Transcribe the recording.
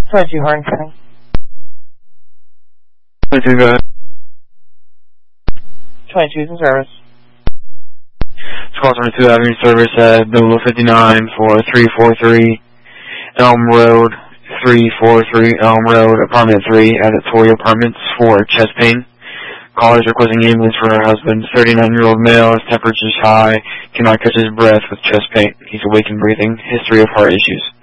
22 Hardin County. 22, go ahead. 22 is in service. Call 22 Avenue service at Double 59 for 343 Elm Road, 343 Elm Road, apartment 3 at Tory Apartments for chest pain. Caller is requesting ambulance for her husband, 39-year-old male, his temperature is high, cannot catch his breath with chest pain. He's awake and breathing, history of heart issues.